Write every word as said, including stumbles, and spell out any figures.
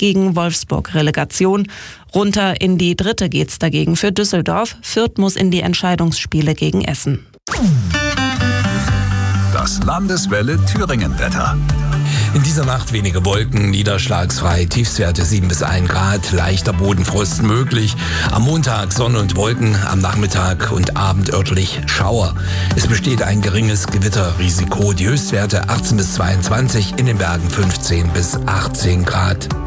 gegen Wolfsburg Relegation. Runter in die dritte geht's dagegen für Düsseldorf. Fürth muss in die Entscheidungsspiele gegen Essen. Das Landeswelle Thüringen-Wetter. In dieser Nacht wenige Wolken, niederschlagsfrei, Tiefstwerte sieben bis ein Grad, leichter Bodenfrost möglich. Am Montag Sonne und Wolken, am Nachmittag und Abend örtlich Schauer. Es besteht ein geringes Gewitterrisiko. Die Höchstwerte achtzehn bis zweiundzwanzig, in den Bergen fünfzehn bis achtzehn Grad.